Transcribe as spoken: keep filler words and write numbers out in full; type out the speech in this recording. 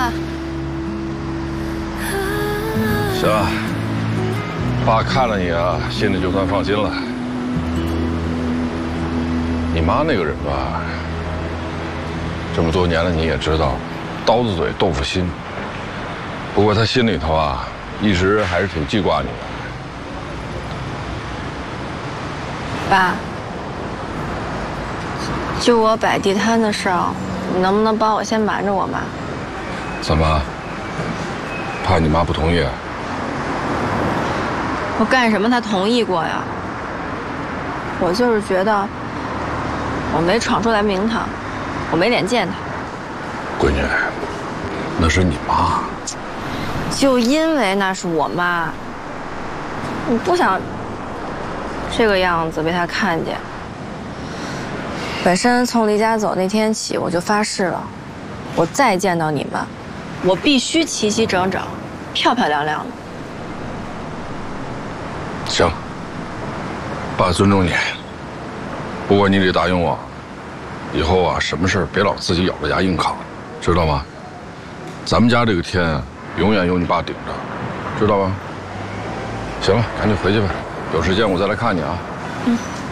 了。 行啊，爸看了你啊，心里就算放心了。你妈那个人吧，这么多年了你也知道，刀子嘴豆腐心。不过她心里头啊，一直还是挺记挂你的。 爸，就我摆地摊的事儿，你能不能帮我先瞒着我妈？ 怎么？怕你妈不同意？ 我干什么她同意过呀？我就是觉得我没闯出来名堂，我没脸见她。 闺女，那是你妈。 就因为那是我妈，我不想这个样子被她看见。本身从离家走那天起，我就发誓了，我再见到你们，我必须齐齐整整、漂漂亮亮的。 行，爸尊重你。不过你得答应我，以后啊，什么事儿别老自己咬着牙硬扛，知道吗？咱们家这个天永远有你爸顶着，知道吧？行了，赶紧回去吧，有时间我再来看你啊。 嗯。